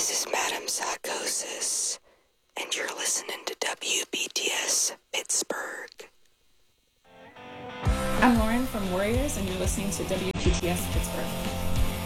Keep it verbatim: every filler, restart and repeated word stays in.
This is Madam Psychosis, and you're listening to W B T S Pittsburgh. I'm Lauren from Warriors, and you're listening to W B T S Pittsburgh.